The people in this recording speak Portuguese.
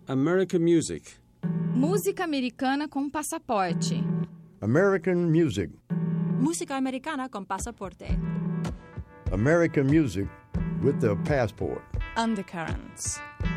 American music. Música americana com passaporte. American music. Música americana con pasaporte. American music with a passport. Undercurrents.